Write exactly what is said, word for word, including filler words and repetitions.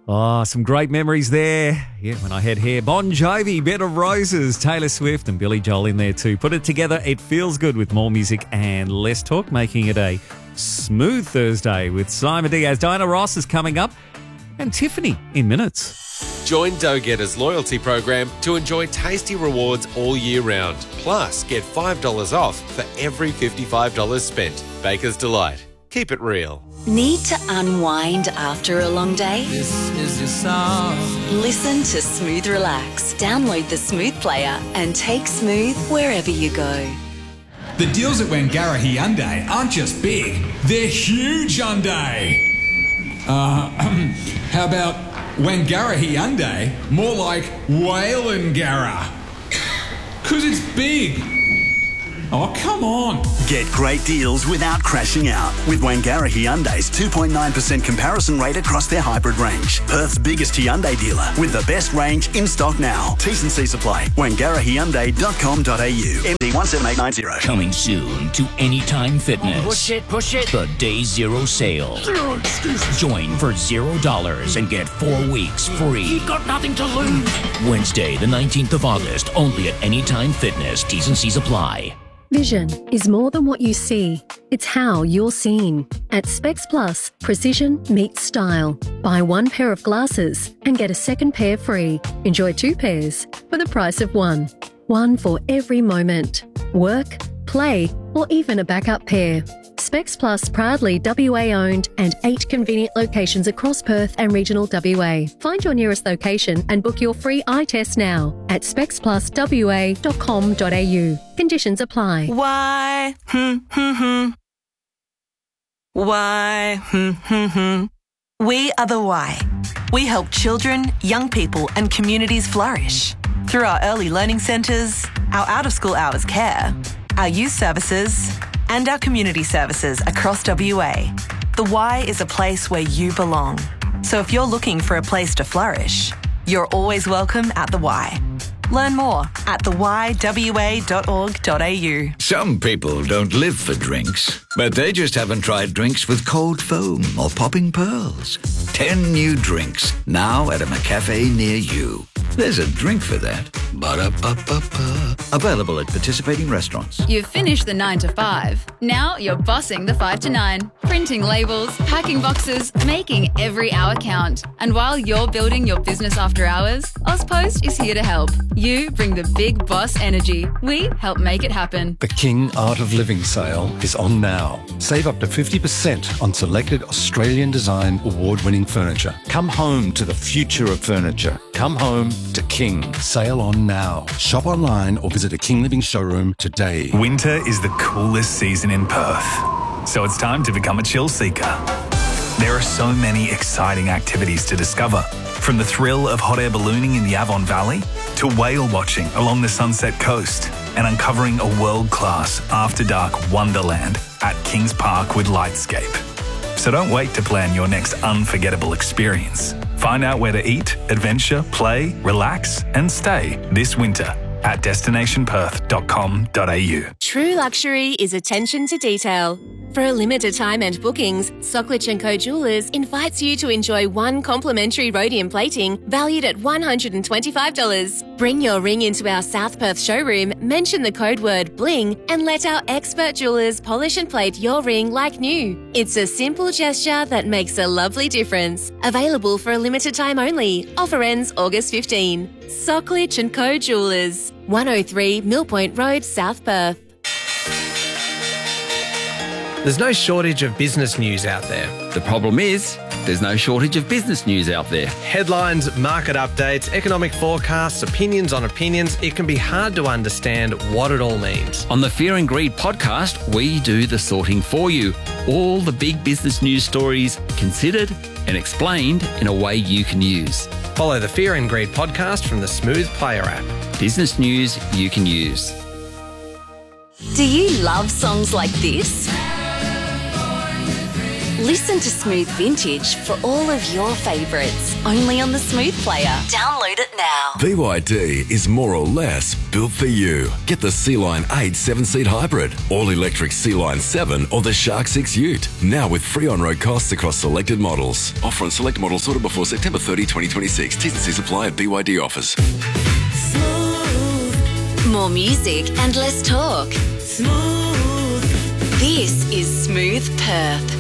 Oh, some great memories there. Yeah, when I had hair. Bon Jovi, Bed of Roses, Taylor Swift and Billy Joel in there too. Put it together, it feels good with more music and less talk, making it a smooth Thursday with Simon Diaz. Diana Ross is coming up and Tiffany in minutes. Join Dough Getter's loyalty program to enjoy tasty rewards all year round. Plus, get five dollars off for every fifty-five dollars spent. Baker's Delight. Keep it real. Need to unwind after a long day? This is your song. Listen to Smooth Relax. Download the Smooth player and take Smooth wherever you go. The deals at Wangara Hyundai aren't just big, they're huge Hyundai. Uh, how about Wangara Hyundai? More like Whalengara. Because it's big. Oh, come on. Get great deals without crashing out with Wangara Hyundai's two point nine percent comparison rate across their hybrid range. Perth's biggest Hyundai dealer with the best range in stock now. T's and C's apply. wangara hyundai dot com dot a u. M D one seven eight nine zero. Coming soon to Anytime Fitness. Push it, push it. The Day Zero sale. Zero excuses. Join for zero dollars and get four weeks free. You've got nothing to lose. Wednesday, the nineteenth of August, only at Anytime Fitness. T's and C's apply. Vision is more than what you see. It's how you're seen. At Specs Plus, precision meets style. Buy one pair of glasses and get a second pair free. Enjoy two pairs for the price of one. One for every moment. Work, play, or even a backup pair. Specs Plus proudly W A owned and eight convenient locations across Perth and regional W A. Find your nearest location and book your free eye test now at specs plus w a dot com dot a u. Conditions apply. Why? Hmm, hmm, hmm. Why? Hmm, hmm, hmm. We are the Why. We help children, young people and communities flourish through our early learning centres, our out-of-school hours care, our youth services and our community services across W A. The Y is a place where you belong. So if you're looking for a place to flourish, you're always welcome at the Y. Learn more at the y w a dot org dot a u. Some people don't live for drinks, but they just haven't tried drinks with cold foam or popping pearls. Ten new drinks, now at a McCafe near you. There's a drink for that. Ba-da-ba-ba-ba. Available at participating restaurants. You've finished the nine to five. Now you're bossing the five to nine. Printing labels, packing boxes, making every hour count. And while you're building your business after hours, Ozpost is here to help. You bring the big boss energy. We help make it happen. The King Art of Living sale is on now. Save up to fifty percent on selected Australian design award-winning furniture. Come home to the future of furniture. Come home to King. Sale on now. Shop online or visit a King Living showroom today. Winter is the coolest season in Perth, so it's time to become a chill seeker. There are so many exciting activities to discover, from the thrill of hot air ballooning in the Avon Valley to whale watching along the Sunset Coast and uncovering a world-class after-dark wonderland at Kings Park with Lightscape. So don't wait to plan your next unforgettable experience. Find out where to eat, adventure, play, relax and stay this winter at destination perth dot com dot a u. True luxury is attention to detail. For a limited time and bookings, Socklich and Co Jewellers invites you to enjoy one complimentary rhodium plating valued at one hundred twenty-five dollars. Bring your ring into our South Perth showroom, mention the code word BLING and let our expert jewellers polish and plate your ring like new. It's a simple gesture that makes a lovely difference. Available for a limited time only. Offer ends August fifteenth. Socklich and Co Jewellers, one oh three Mill Point Road, South Perth. There's no shortage of business news out there. The problem is, there's no shortage of business news out there. Headlines, market updates, economic forecasts, opinions on opinions. It can be hard to understand what it all means. On the Fear and Greed podcast, we do the sorting for you. All the big business news stories considered and explained in a way you can use. Follow the Fear and Greed podcast from the Smooth Player app. Business news you can use. Do you love songs like this? Listen to Smooth Vintage for all of your favourites. Only on the Smooth Player. Download it now. B Y D is more or less built for you. Get the Sea-Line eight seven-seat hybrid, all-electric Sea-Line seven or the Shark six Ute. Now with free on-road costs across selected models. Offer on select models ordered before September thirtieth, twenty twenty-six. T's and C's apply at B Y D offers. More music and less talk. Smooth. This is Smooth Perth.